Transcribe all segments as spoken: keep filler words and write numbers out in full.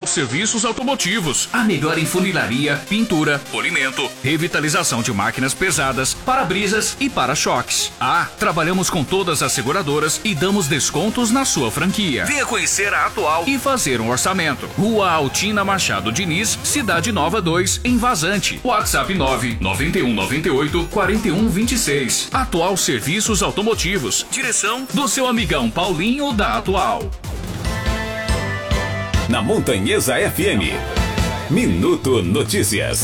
Serviços Automotivos. A melhor em funilaria, pintura, polimento, revitalização de máquinas pesadas, para-brisas e para-choques. Ah, trabalhamos com todas as seguradoras e damos descontos na sua franquia. Venha conhecer a Atual e fazer um orçamento. Rua Altina Machado Diniz, Cidade Nova dois, em Vazante. WhatsApp nove nove um nove oito quatro um dois seis. Atual Serviços Automotivos. Direção do seu amigão Paulinho da Atual. Na Montanhesa F M, Minuto Notícias.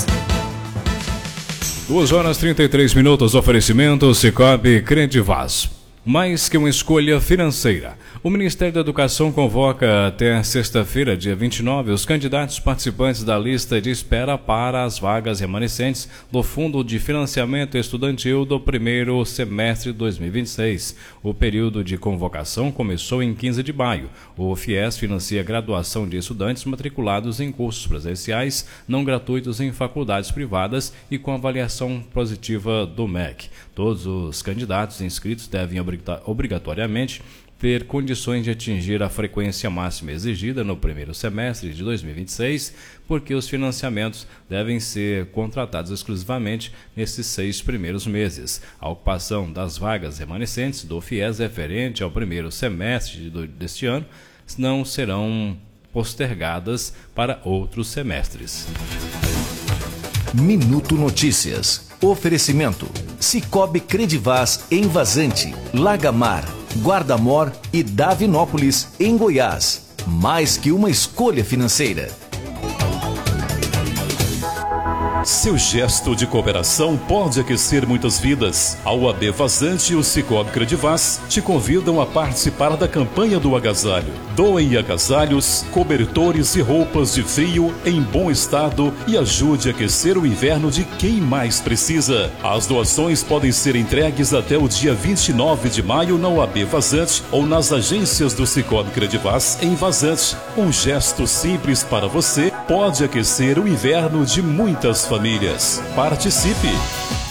duas horas e trinta e três minutos, oferecimento Sicoob Credivaz. Mais que uma escolha financeira. O Ministério da Educação convoca até sexta-feira, dia vinte e nove, os candidatos participantes da lista de espera para as vagas remanescentes do Fundo de Financiamento Estudantil do primeiro semestre de dois mil e vinte e seis. O período de convocação começou em quinze de maio. O FIES financia a graduação de estudantes matriculados em cursos presenciais, não gratuitos em faculdades privadas e com avaliação positiva do M E C. Todos os candidatos inscritos devem obrigatoriamente ter condições de atingir a frequência máxima exigida no primeiro semestre de dois mil e vinte e seis, porque os financiamentos devem ser contratados exclusivamente nesses seis primeiros meses. A ocupação das vagas remanescentes do FIES referente ao primeiro semestre deste ano não serão postergadas para outros semestres. Minuto Notícias. Oferecimento: Sicoob Credivaz em Vazante, Lagamar, Guarda-Mor e Davinópolis, em Goiás. Mais que uma escolha financeira. Seu gesto de cooperação pode aquecer muitas vidas. A U A B Vazante e o Sicoob Credivaz te convidam a participar da campanha do agasalho. Doem agasalhos, cobertores e roupas de frio em bom estado e ajude a aquecer o inverno de quem mais precisa. As doações podem ser entregues até o dia vinte e nove de maio na U A B Vazante ou nas agências do Sicoob Credivaz em Vazante. Um gesto simples para você pode aquecer o inverno de muitas famílias. Participe!